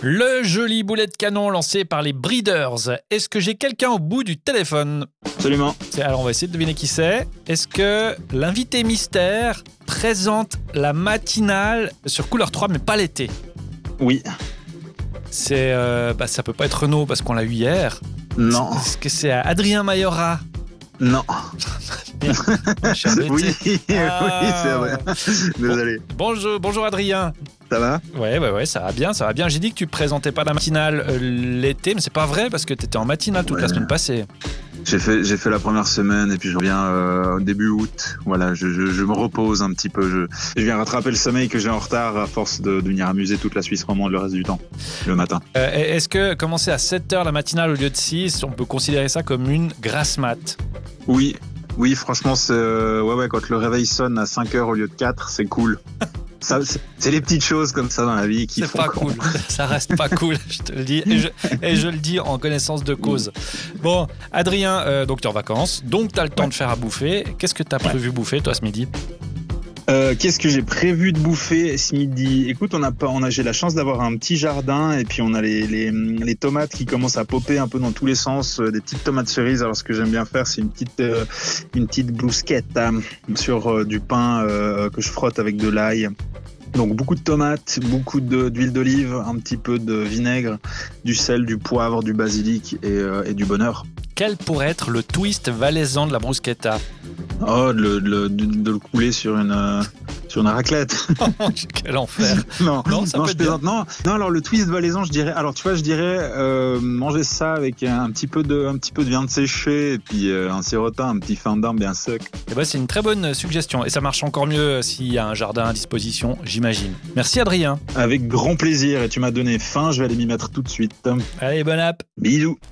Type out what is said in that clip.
Le joli boulet de canon lancé par les Breeders. Est-ce que j'ai quelqu'un au bout du téléphone ? Absolument. Alors on va essayer de deviner qui c'est. Est-ce que l'invité mystère présente la matinale sur Couleur 3 mais pas l'été ? Oui. C'est ça peut pas être Renaud parce qu'on l'a eu hier. Non. Est-ce que c'est Adrien Mayora ? Non. Oui, oui, c'est vrai. Désolé. Bonjour Adrien. Ça va ? Ouais, ça va bien. J'ai dit que tu présentais pas la matinale l'été, mais c'est pas vrai parce que t'étais en matinale toute la semaine passée. J'ai fait la première semaine et puis je reviens début août. Voilà, je me repose un petit peu. Je viens rattraper le sommeil que j'ai en retard à force de venir amuser toute la Suisse romande le reste du temps, le matin. Est-ce que commencer à 7h la matinale au lieu de 6, on peut considérer ça comme une grasse mat ? Oui, franchement, c'est, quand le réveil sonne à 5h au lieu de 4, c'est cool. Ça, c'est les petites choses comme ça dans la vie qui c'est font pas cool, ça reste pas cool, je te le dis, et je le dis en connaissance de cause. Bon, Adrien, donc tu es en vacances, donc tu as le temps de faire à bouffer. Qu'est-ce que tu as prévu bouffer toi ce midi ? Qu'est-ce que j'ai prévu de bouffer ce midi ? Écoute, j'ai la chance d'avoir un petit jardin et puis on a les tomates qui commencent à popper un peu dans tous les sens, des petites tomates cerises. Alors ce que j'aime bien faire, c'est une petite blousquette sur du pain que je frotte avec de l'ail. Donc beaucoup de tomates, beaucoup d'huile d'olive, un petit peu de vinaigre, du sel, du poivre, du basilic et du beurre. Quel pourrait être le twist valaisan de la bruschetta ? Oh, de le couler sur une raclette. Quel enfer. Non, ça peut je être bien. plaisante. Non, alors le twist valaisan, je dirais manger ça avec un petit peu de viande séchée et puis un sirotin, un petit fin d'arme bien sec. Et c'est une très bonne suggestion et ça marche encore mieux s'il y a un jardin à disposition, j'imagine. Merci Adrien. Avec grand plaisir et tu m'as donné faim, je vais aller m'y mettre tout de suite. Allez, bonne app. Bisous.